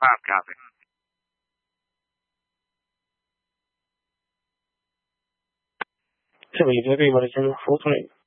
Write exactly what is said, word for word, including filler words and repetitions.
Five copy. Seven, you agree, but it's in full twenty.